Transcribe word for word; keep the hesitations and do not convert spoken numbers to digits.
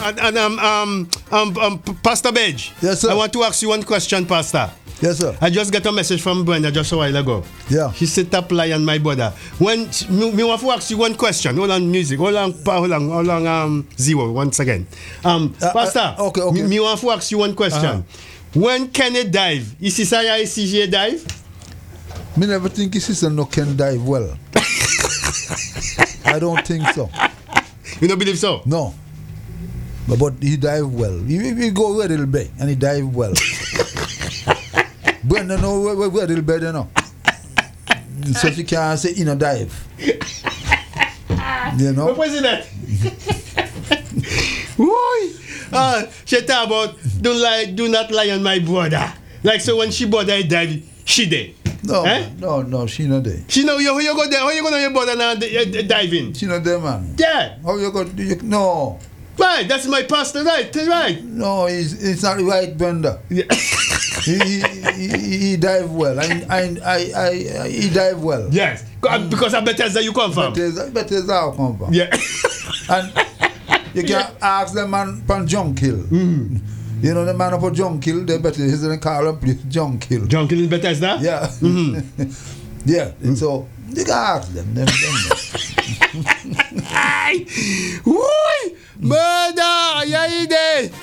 and, and um, um, um, um, Pastor Bedge. Yes, sir. I want to ask you one question, Pastor. Yes, sir. I just got a message from Brenda just a while ago. Yeah. She said, "Top lion, my brother." When me, me want to ask you one question. Hold on, music. Hold on, pa- hold on, hold on. Um, zero. Once again, um, Uh, Pastor. uh, okay, okay. Me, me want to ask you one question. Uh-huh. When can it dive? Is this how I C J dive? Me never think his sister no can dive well. I don't think so. You don't believe so? No. But, but he dive well. He, he go where little bit and he dive well. Brenda know where, where, where little bit, you know. So she can't say you know dive. You know? What was it that? Why? Uh, she talk about do like do not lie on my brother. Like so when she brother dive, she dead. No, Eh? man, no, no, she not there. She know you how you go there, how you gonna your brother now uh, diving? She not there, man. Yeah. How you go? You, no, Right, that's my pastor, right, right. no, it's, it's not right, Brenda. Yeah. he, he, he, he dive well. I, I, I, I, he dive well. Yes. Mm. Because I bet that's where you come from. Better, better is how I come from. Yeah. And you can ask the man from Junk Hill. Mm. You know the man up on Junk Hill, they better he's in call up Junk Hill. Junkie in Bethesda? Yeah. Mm-hmm. Yeah. Mm. So you can ask them. them, them. Ay! Uy! Murder! Yeah, he did.